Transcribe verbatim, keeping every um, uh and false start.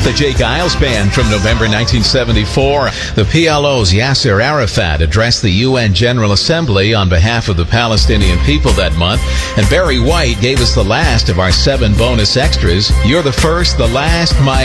The Jay Giles Band from November nineteen seventy-four. The P L O's Yasser Arafat addressed the U N General Assembly on behalf of the Palestinian people that month. And Barry White gave us the last of our seven bonus extras. You're the first, the last, my